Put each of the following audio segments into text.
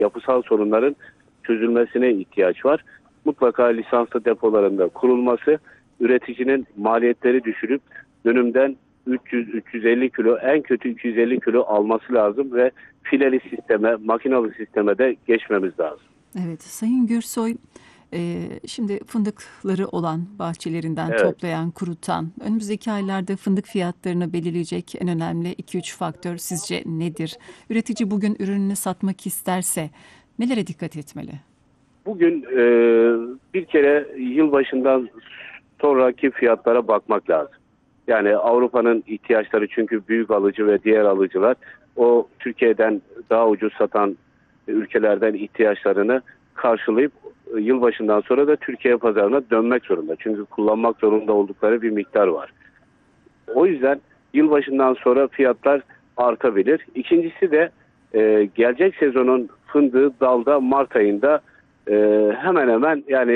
yapısal sorunların çözülmesine ihtiyaç var. Mutlaka lisanslı depolarında kurulması, üreticinin maliyetleri düşürüp dönümden 300-350 kilo, en kötü 250 kilo alması lazım ve fileli sisteme, makinalı sisteme de geçmemiz lazım. Evet, Sayın Gürsoy, şimdi fındıkları olan bahçelerinden Evet. toplayan, kurutan, önümüzdeki aylarda fındık fiyatlarını belirleyecek en önemli 2-3 faktör sizce nedir? Üretici bugün ürününü satmak isterse nelere dikkat etmeli? Bugün bir kere yılbaşından sonraki fiyatlara bakmak lazım. Yani Avrupa'nın ihtiyaçları, çünkü büyük alıcı ve diğer alıcılar o Türkiye'den daha ucuz satan ülkelerden ihtiyaçlarını karşılayıp yılbaşından sonra da Türkiye pazarına dönmek zorunda. Çünkü kullanmak zorunda oldukları bir miktar var. O yüzden yılbaşından sonra fiyatlar artabilir. İkincisi de gelecek sezonun fındığı dalda Mart ayında hemen hemen yani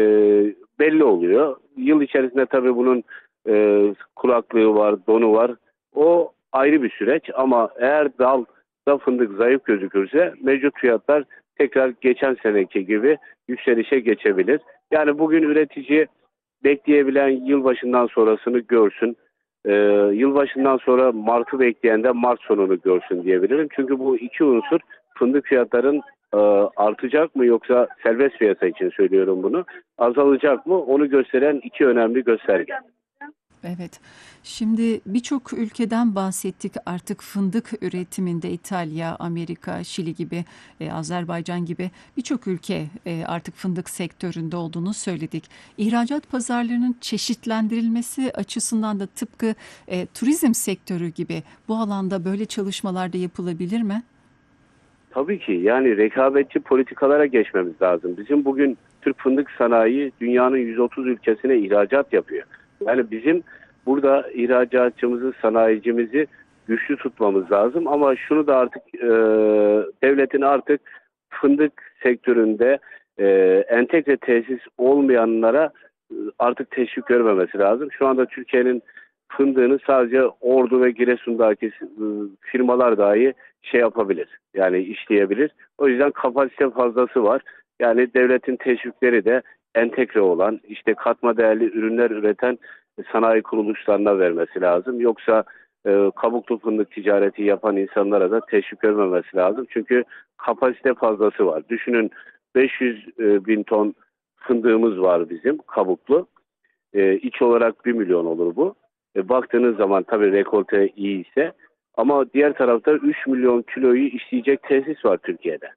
belli oluyor. Yıl içerisinde tabii bunun kuraklığı var, donu var. O ayrı bir süreç ama eğer dalda fındık zayıf gözükürse mevcut fiyatlar tekrar geçen seneki gibi yükselişe geçebilir. Yani bugün üretici bekleyebilen yılbaşından sonrasını görsün. Yılbaşından sonra Mart'ı bekleyen de Mart sonunu görsün diyebilirim. Çünkü bu iki unsur fındık fiyatların artacak mı, yoksa serbest piyasa için söylüyorum bunu, azalacak mı, onu gösteren iki önemli gösterge. Evet. Şimdi birçok ülkeden bahsettik. Artık fındık üretiminde İtalya, Amerika, Şili gibi, Azerbaycan gibi birçok ülke artık fındık sektöründe olduğunu söyledik. İhracat pazarlarının çeşitlendirilmesi açısından da tıpkı turizm sektörü gibi bu alanda böyle çalışmalar da yapılabilir mi? Tabii ki, yani rekabetçi politikalara geçmemiz lazım. Bizim bugün Türk fındık sanayi dünyanın 130 ülkesine ihracat yapıyor. Yani bizim burada ihracatçımızı, sanayicimizi güçlü tutmamız lazım. Ama şunu da artık devletin artık fındık sektöründe entegre tesis olmayanlara artık teşvik görmemesi lazım. Şu anda Türkiye'nin fındığını sadece Ordu ve Giresun'daki firmalar dahi şey yapabilir. Yani işleyebilir. O yüzden kapasite fazlası var. Yani devletin teşvikleri de entegre olan, işte katma değerli ürünler üreten sanayi kuruluşlarına vermesi lazım. Yoksa kabuklu fındık ticareti yapan insanlara da teşvik vermemesi lazım. Çünkü kapasite fazlası var. Düşünün, 500 bin ton fındığımız var bizim kabuklu. İç olarak 1 milyon olur bu. Baktığınız zaman tabii rekolte iyi ise, ama diğer tarafta 3 milyon kiloyu işleyecek tesis var Türkiye'de.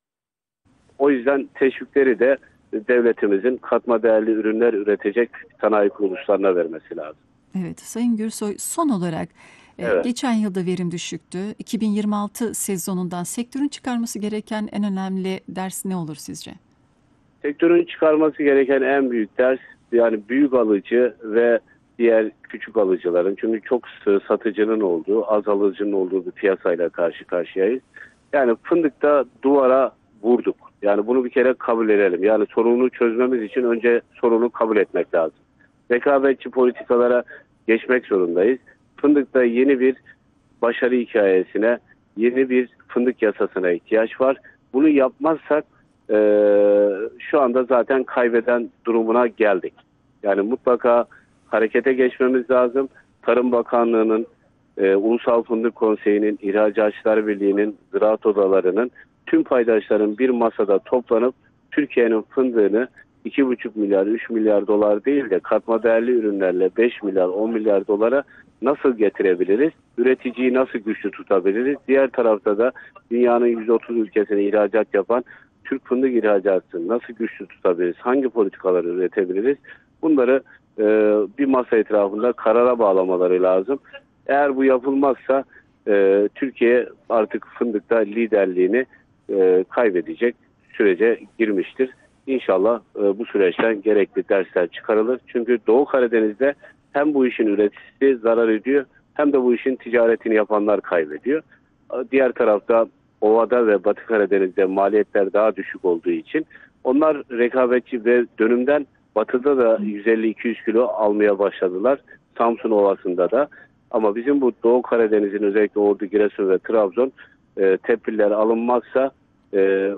O yüzden teşvikleri de devletimizin katma değerli ürünler üretecek sanayi kuruluşlarına vermesi lazım. Evet, Sayın Gürsoy, son olarak Evet. geçen yılda verim düşüktü. 2026 sezonundan sektörün çıkarması gereken en önemli ders ne olur sizce? Sektörün çıkarması gereken en büyük ders, yani büyük alıcı ve diğer küçük alıcıların, çünkü çok satıcının olduğu, az alıcının olduğu bir piyasayla karşı karşıyayız. Yani fındıkta duvara vurduk. Yani bunu bir kere kabul edelim. Yani sorunu çözmemiz için önce sorunu kabul etmek lazım. Rekabetçi politikalara geçmek zorundayız. Fındıkta yeni bir başarı hikayesine, yeni bir fındık yasasına ihtiyaç var. Bunu yapmazsak şu anda zaten kaybeden durumuna geldik. Yani mutlaka harekete geçmemiz lazım. Tarım Bakanlığı'nın, Ulusal Fındık Konseyi'nin, İhracatçılar Birliği'nin, ziraat odalarının, tüm paydaşların bir masada toplanıp Türkiye'nin fındığını 2,5 milyar, 3 milyar dolar değil de katma değerli ürünlerle 5 milyar, 10 milyar dolara nasıl getirebiliriz? Üreticiyi nasıl güçlü tutabiliriz? Diğer tarafta da dünyanın 130 ülkesine ihracat yapan Türk fındık ihracatını nasıl güçlü tutabiliriz? Hangi politikaları üretebiliriz? Bunları bir masa etrafında karara bağlamaları lazım. Eğer bu yapılmazsa Türkiye artık fındıkta liderliğini kaybedecek sürece girmiştir. İnşallah bu süreçten gerekli dersler çıkarılır. Çünkü Doğu Karadeniz'de hem bu işin üreticisi zarar ediyor, hem de bu işin ticaretini yapanlar kaybediyor. Diğer tarafta Ova'da ve Batı Karadeniz'de maliyetler daha düşük olduğu için onlar rekabetçi ve dönümden batıda da 150-200 kilo almaya başladılar. Samsun Ovası'nda da. Ama bizim bu Doğu Karadeniz'in, özellikle Ordu, Giresun ve Trabzon tedbirler alınmazsa